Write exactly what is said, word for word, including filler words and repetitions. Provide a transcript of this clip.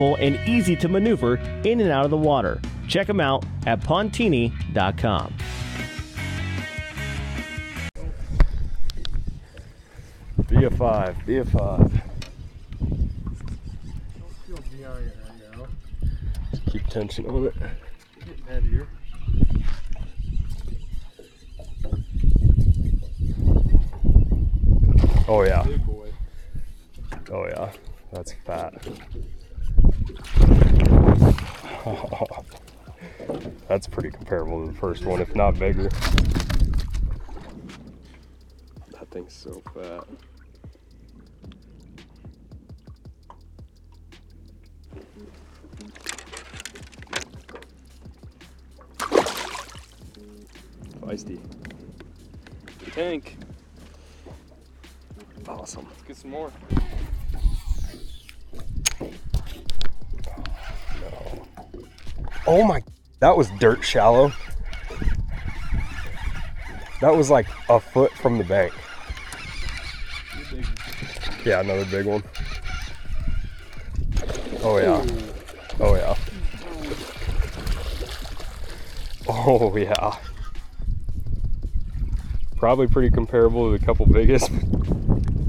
and easy to maneuver in and out of the water. Check them out at pontini dot com. Be a five, be a five. Don't feel behind right now. Just keep tension on it. Getting heavier. Oh yeah. Big boy. Oh yeah. That's fat. That's pretty comparable to the first one, if not bigger. That thing's so fat. Feisty. Tank. Awesome. Let's get some more. No. Oh my, that was dirt shallow. That was like a foot from the bank. Yeah, another big one. Oh yeah. Oh yeah. Oh yeah. Probably pretty comparable to the couple biggest.